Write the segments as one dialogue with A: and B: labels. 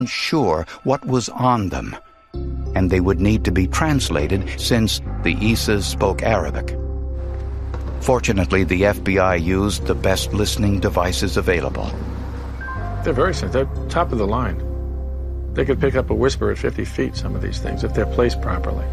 A: sure what was on them, and they would need to be translated since the Isas spoke Arabic. Fortunately, the FBI used the best listening devices available.
B: They're very sensitive. They're top of the line. They could pick up a whisper at 50 feet, some of these things, if they're placed properly.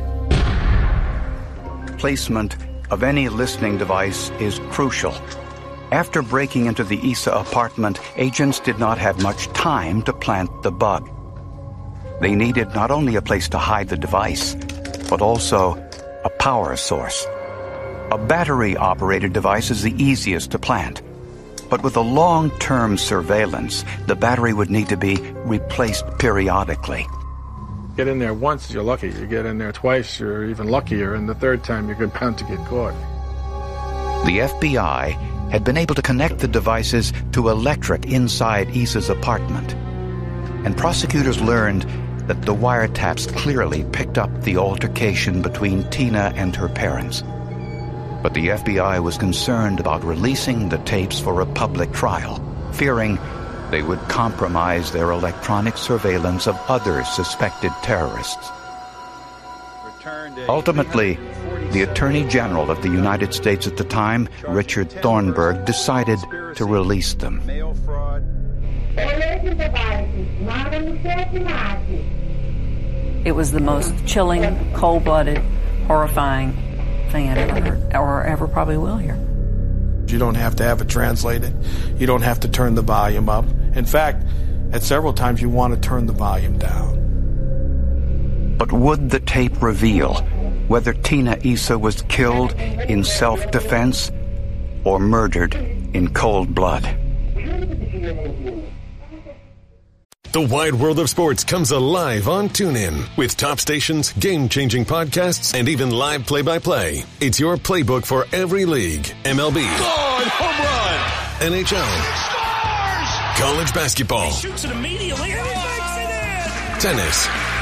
A: Placement of any listening device is crucial. After breaking into the Isa apartment, agents did not have much time to plant the bug. They needed not only a place to hide the device, but also a power source. A battery-operated device is the easiest to plant. But with a long-term surveillance, the battery would need to be replaced periodically.
B: Get in there once, you're lucky. You get in there twice, you're even luckier, and the third time you're bound to get caught.
A: The FBI had been able to connect the devices to electric inside Isa's apartment. And prosecutors learned that the wiretaps clearly picked up the altercation between Tina and her parents. But the FBI was concerned about releasing the tapes for a public trial, fearing they would compromise their electronic surveillance of other suspected terrorists. Ultimately, the Attorney General of the United States at the time, Richard Thornburg, decided to release them.
C: It was the most chilling, cold-blooded, horrifying thing I've ever heard, or ever probably will hear.
D: You don't have to have it translated. You don't have to turn the volume up. In fact, at several times you want to turn the volume down.
A: But would the tape reveal whether Tina Isa was killed in self-defense or murdered in cold blood?
E: The wide world of sports comes alive on TuneIn with top stations, game-changing podcasts, and even live play-by-play. It's your playbook for every league. MLB.
F: Home run.
E: NHL.
F: Scores!
E: College basketball.
F: He shoots it immediately. And he makes it in.
E: Tennis.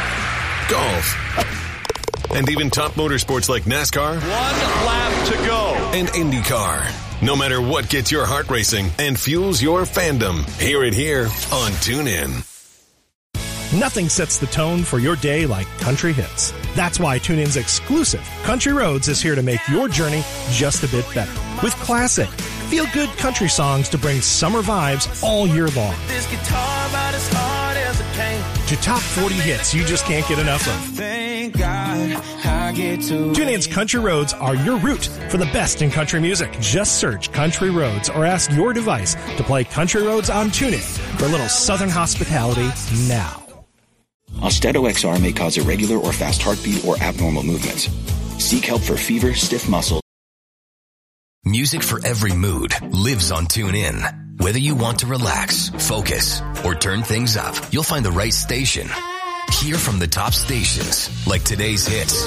E: Golf. And even top motorsports like NASCAR.
F: One lap to go.
E: And IndyCar. No matter what gets your heart racing and fuels your fandom, hear it here on TuneIn.
G: Nothing sets the tone for your day like country hits. That's why TuneIn's exclusive Country Roads is here to make your journey just a bit better. With classic, feel-good country songs to bring summer vibes all year long.
H: This guitar about as hard as it came.
G: To top 40 hits you just can't get enough of.
H: Thank God I get to.
G: TuneIn's Country Roads are your route for the best in country music. Just search Country Roads or ask your device to play Country Roads on TuneIn for a little southern hospitality now.
I: Austedo XR may cause irregular or fast heartbeat or abnormal movements. Seek help for fever, stiff muscle.
J: Music for every mood lives on TuneIn. Whether you want to relax, focus, or turn things up, you'll find the right station. Hear from the top stations like today's hits,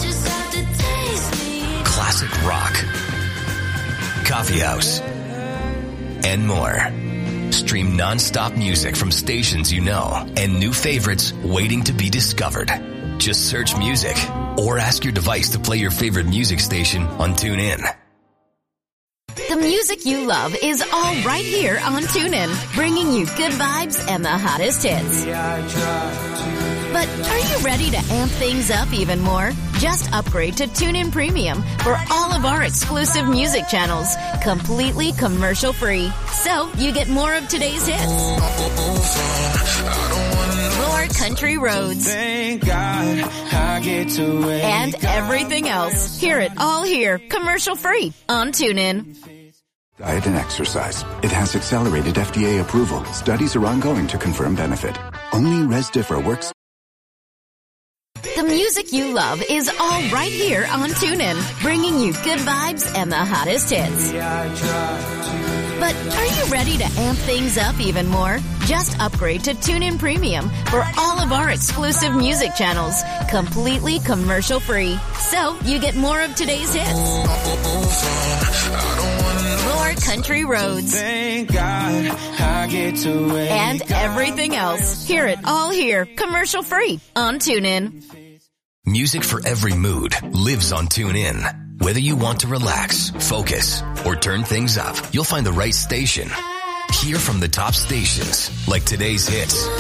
J: classic rock, coffee house, and more. Stream non-stop music from stations you know and new favorites waiting to be discovered. Just search music or ask your device to play your favorite music station on TuneIn.
K: The music you love is all right here on TuneIn, bringing you good vibes and the hottest hits. But are you ready to amp things up even more? Just upgrade to TuneIn Premium for all of our exclusive music channels, completely commercial-free. So you get more of today's hits, more country roads,
H: Thank God I get to
K: and everything else. Hear it all here, commercial-free on TuneIn.
L: Diet and exercise. It has accelerated FDA approval. Studies are ongoing to confirm benefit. Only Rezdiffra works.
K: The music you love is all right here on TuneIn, bringing you good vibes and the hottest hits. But are you ready to amp things up even more? Just upgrade to TuneIn Premium for all of our exclusive music channels, completely commercial-free. So you get more of today's hits, more country roads,
H: Thank God I get to
K: and everything else. Hear it all here, commercial-free on TuneIn.
J: Music for every mood lives on TuneIn. Whether you want to relax, focus, or turn things up, you'll find the right station. Hear from the top stations like today's hits,